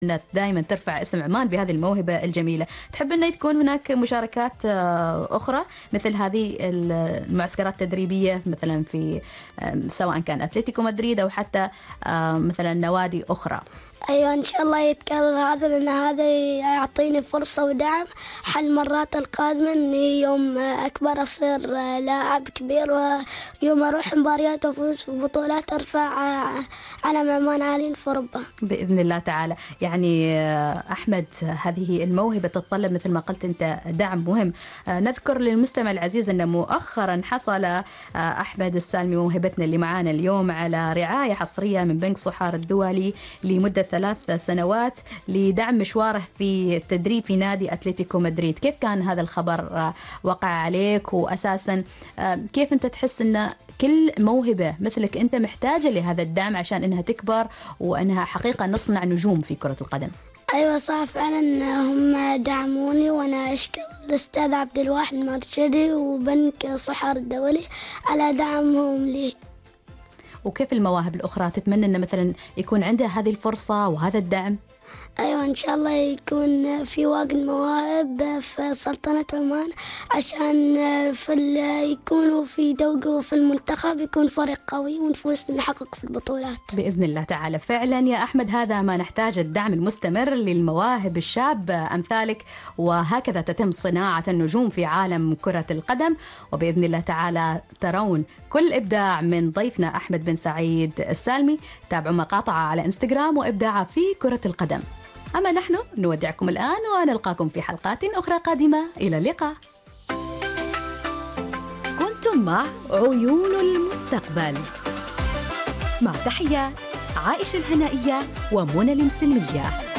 أن دائما ترفع اسم عمان بهذه الموهبة الجميلة. تحب أن تكون هناك مشاركات أخرى مثل هذه المعسكرات التدريبية مثلا في سواء كان أتلتيكو مدريد أو حتى مثلا نوادي أخرى؟ أيوة إن شاء الله يتكرر هذا، لأن هذا يعطيني فرصة ودعم حل مرات القادمة إني يوم أكبر أصير لاعب كبير، ويوم أروح مباريات وأفوز في بطولات أرفع علم عمان عالي في أوروبا بإذن الله تعالى. يعني أحمد هذه الموهبة تتطلب مثل ما قلت أنت دعم مهم. نذكر للمستمع العزيز أن مؤخرا حصل أحمد السالمي موهبتنا اللي معانا اليوم على رعاية حصرية من بنك صحار الدولي لمدة 3 سنوات لدعم مشواره في التدريب في نادي أتلتيكو مدريد. كيف كان هذا الخبر وقع عليك؟ وأساسا كيف أنت تحس أن كل موهبة مثلك أنت محتاجة لهذا الدعم عشان أنها تكبر وأنها حقيقة نصنع نجوم في كرة القدم؟ أيوة صح فعلا، هم دعموني وأنا أشكر الأستاذ عبد الواحد المرشدي وبنك صحار الدولي على دعمهم لي. وكيف المواهب الأخرى تتمنى أن مثلا يكون عندها هذه الفرصة وهذا الدعم؟ أيوة إن شاء الله يكون في واجد مواهب في سلطنة عمان عشان يكونوا في دوقوا في المنتخب، يكون فريق قوي ونفوز نحقق في البطولات بإذن الله تعالى. فعلا يا أحمد هذا ما نحتاج، الدعم المستمر للمواهب الشابة أمثالك، وهكذا تتم صناعة النجوم في عالم كرة القدم. وبإذن الله تعالى ترون كل إبداع من ضيفنا أحمد بن سعيد السالمي. تابعوا مقاطعه على إنستغرام وإبداعه في كرة القدم. أما نحن نودعكم الآن ونلقاكم في حلقات أخرى قادمة. إلى اللقاء. كنتم مع عيون المستقبل، مع تحيات عائشة الهنائية ومنى المسلمية.